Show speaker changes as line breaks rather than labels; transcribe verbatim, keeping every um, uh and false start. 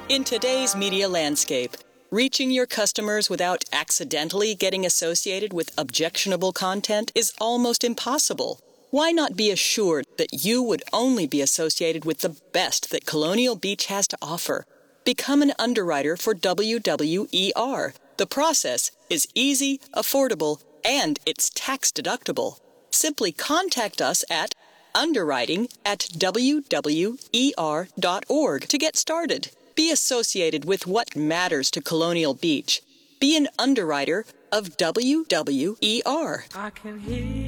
In today's media landscape, reaching your customers without accidentally getting associated with objectionable content is almost impossible. Why not be assured that you would only be associated with the best that Colonial Beach has to offer? Become an underwriter for W W E R. The process is easy, affordable, and it's tax deductible. Simply contact us at underwriting at w w e r dot org to get started. Be associated with what matters to Colonial Beach. Be an underwriter of W W E R. I can hear